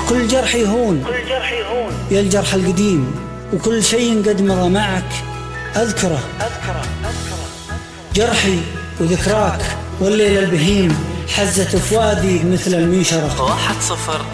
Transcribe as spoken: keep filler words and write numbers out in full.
كل جرح يهون يا الجرح القديم، وكل شيء قد مضى معك أذكره جرحي وذكراك والليل البهيم حزت فؤادي مثل المنشرة. واحد صفر